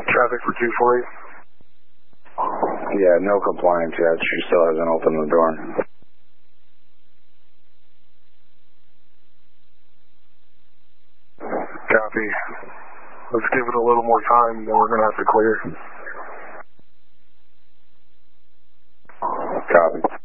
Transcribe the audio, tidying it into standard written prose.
Traffic for 248. Yeah, no compliance yet. She still hasn't opened the door. Copy. Let's give it a little more time, then we're going to have to clear. Copy.